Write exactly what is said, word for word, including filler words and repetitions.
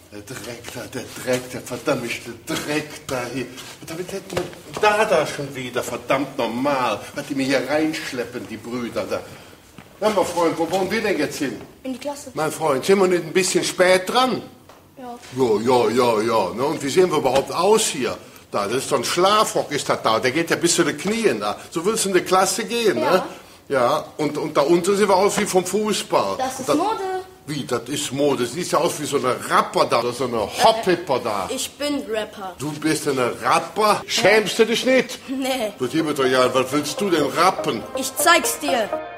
Der Dreck da, der Dreck, der verdammte Dreck da hier. Und damit hätten wir da da schon wieder, verdammt normal. Was die mir hier reinschleppen, die Brüder da. Na, mein Freund, wo wollen wir denn jetzt hin? In die Klasse. Mein Freund, sind wir nicht ein bisschen spät dran? Ja. Ja, ja, ja, ja. Ne? Und wie sehen wir überhaupt aus hier? Da, das ist so ein Schlafrock, ist das da. Der geht ja bis zu den Knien da. So willst du in die Klasse gehen, Ja. ne? Ja, und, und da unten sehen wir aus wie vom Fußball. Das ist und Mode. Wie, das ist Mode. Das sieht ja aus wie so eine Rapper da, oder so eine Hop-Hipper da. Ich bin Rapper. Du bist ein Rapper? Schämst du dich nicht? Nee. Du, lieber doch, ja, was willst du denn rappen? Ich zeig's dir.